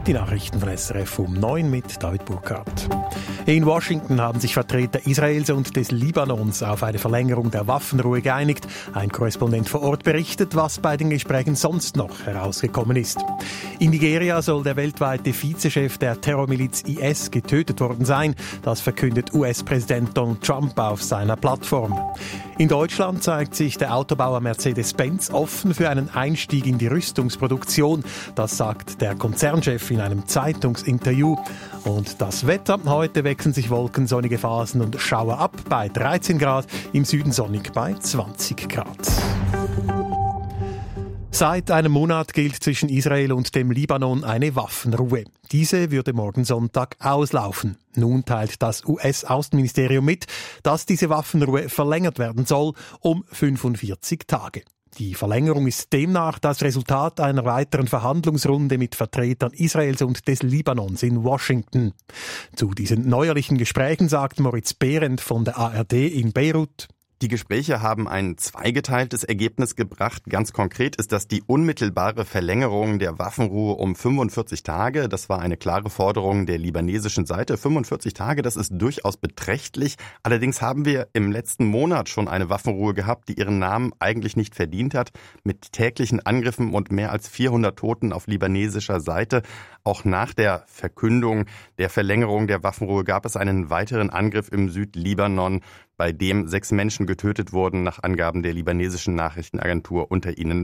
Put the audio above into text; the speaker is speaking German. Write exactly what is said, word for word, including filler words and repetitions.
Die Nachrichten von S R F um neun mit David Burkhardt. In Washington haben sich Vertreter Israels und des Libanons auf eine Verlängerung der Waffenruhe geeinigt. Ein Korrespondent vor Ort berichtet, was bei den Gesprächen sonst noch herausgekommen ist. In Nigeria soll der weltweite Vizechef der Terrormiliz I S getötet worden sein. Das verkündet U S-Präsident Donald Trump auf seiner Plattform. In Deutschland zeigt sich der Autobauer Mercedes-Benz offen für einen Einstieg in die Rüstungsproduktion. Das sagt der Konzernchef in einem Zeitungsinterview. Und das Wetter: Heute wechseln sich Wolken, sonnige Phasen und Schauer ab bei dreizehn Grad, im Süden sonnig bei zwanzig Grad. Seit einem Monat gilt zwischen Israel und dem Libanon eine Waffenruhe. Diese würde morgen Sonntag auslaufen. Nun teilt das U S-Außenministerium mit, dass diese Waffenruhe verlängert werden soll um fünfundvierzig Tage. Die Verlängerung ist demnach das Resultat einer weiteren Verhandlungsrunde mit Vertretern Israels und des Libanons in Washington. Zu diesen neuerlichen Gesprächen sagt Moritz Behrendt von der A R D in Beirut: Die Gespräche haben ein zweigeteiltes Ergebnis gebracht. Ganz konkret ist das die unmittelbare Verlängerung der Waffenruhe um fünfundvierzig Tage. Das war eine klare Forderung der libanesischen Seite. fünfundvierzig Tage, das ist durchaus beträchtlich. Allerdings haben wir im letzten Monat schon eine Waffenruhe gehabt, die ihren Namen eigentlich nicht verdient hat, mit täglichen Angriffen und mehr als vierhundert Toten auf libanesischer Seite. Auch nach der Verkündung der Verlängerung der Waffenruhe gab es einen weiteren Angriff im Südlibanon, bei dem sechs Menschen getötet wurden, nach Angaben der libanesischen Nachrichtenagentur, unter ihnen